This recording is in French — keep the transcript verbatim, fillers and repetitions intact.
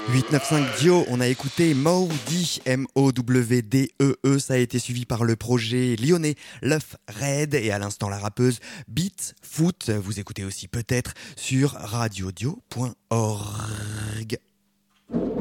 huit neuf cinq Dio, on a écouté Mowdy, M O W D E E, ça a été suivi par le projet lyonnais Love Red et à l'instant la rappeuse Beat Foot, vous écoutez aussi peut-être sur radiodio point org.